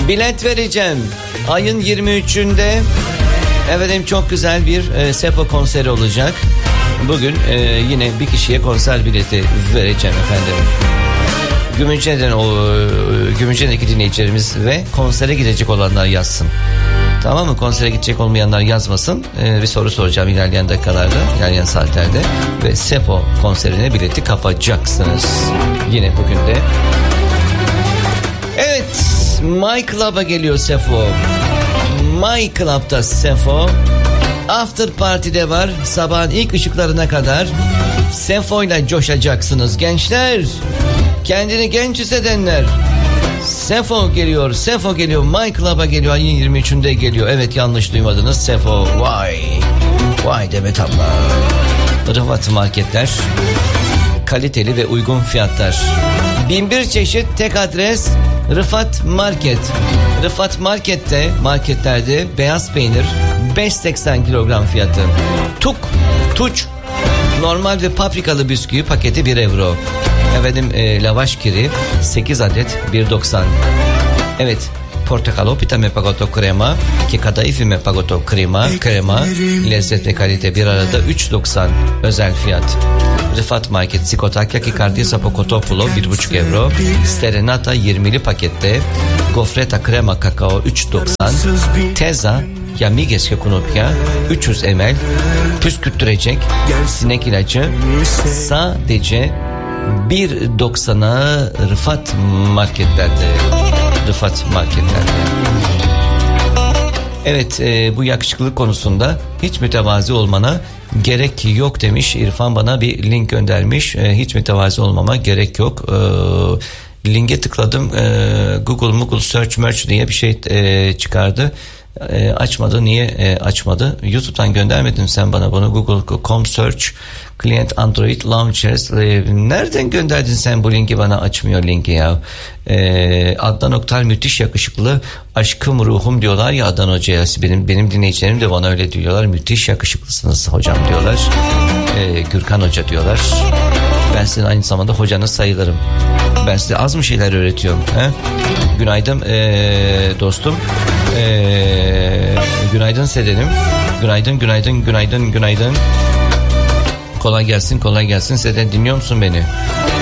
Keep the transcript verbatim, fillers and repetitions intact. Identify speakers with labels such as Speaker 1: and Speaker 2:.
Speaker 1: Bilet vereceğim. Ayın yirmi üçünde efendim çok güzel bir e, Sefo konseri olacak. Bugün e, yine bir kişiye konser bileti vereceğim efendim. Gümüşhane'den o Gümüşhane'deki dinleyicilerimiz ve konsere gidecek olanlar yazsın. Tamam mı? Konsere gidecek olmayanlar yazmasın. Ee, bir soru soracağım ilerleyen dakikalarda, ilerleyen saatlerde ve Sefo konserine bileti kapacaksınız. Yine bugün de. Evet, My Club'a geliyor Sefo. My Club'da Sefo. After Party'de var. Sabahın ilk ışıklarına kadar Sefo'yla coşacaksınız gençler. Kendini genç hissedenler. Sefo geliyor, Sefo geliyor, My Club'a geliyor, ayın yirmi üçünde geliyor. Evet, yanlış duymadınız, Sefo. Vay, vay Demet abla. Rıfat marketler, kaliteli ve uygun fiyatlar. Bin bir çeşit, tek adres Rıfat Market. Rıfat Market'te, marketlerde beyaz peynir beş seksen kilogram fiyatı. Tuk, tuç, normal ve paprikalı bisküvi paketi bir euro. Efendim e, lavaş kiri sekiz adet bir doksan. Evet, portakalo pita me pagotto crema, ki kadayıf me pagotto crema, krema, lezzet ve kalite bir arada üç doksan özel fiyat. Rıfat Market, Sikotakya Kikardi Sapokotopulo bir buçuk euro. Serenata yirmili pakette. Gofreta krema kakao üç doksan. Teza Yamiges Kekunopya üç yüz mililitre. Püskürttürecek sinek ilacı sadece bir doksana Rıfat Marketlerde. Rıfat Marketlerde. Evet, e, bu yakışıklılık konusunda hiç mütevazi olmana gerek yok demiş. İrfan bana bir link göndermiş. E, hiç mütevazi olmama gerek yok. E, linke tıkladım. E, Google Google Search Merch diye bir şey e, çıkardı. E, açmadı. Niye e, açmadı? YouTube'dan göndermedin sen bana bunu. Google nokta com Search Client Android Launchers. E, nereden gönderdin sen bu linki bana? Açmıyor linki ya. E, Adnan Oktar müthiş yakışıklı, aşkım ruhum diyorlar ya Adnan Hoca'ya. Benim, benim dinleyicilerim de bana öyle diyorlar. Müthiş yakışıklısınız hocam diyorlar. E, Gürkan Hoca diyorlar. Ben sizin aynı zamanda hocanız sayılırım. Ben size az mı şeyler öğretiyorum? He? Günaydın ee, dostum. Ee, günaydın Seden'im. Günaydın, günaydın, günaydın, günaydın. Kolay gelsin, kolay gelsin. Seden, dinliyor musun beni?